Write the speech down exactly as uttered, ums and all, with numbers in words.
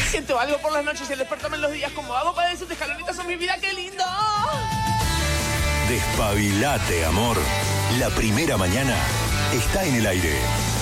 Siento algo por las noches y el despertarme en los días. ¿Cómo hago para decirte, escalonitas son mi vida? ¡Qué lindo! Despabilate, amor. La primera mañana está en el aire.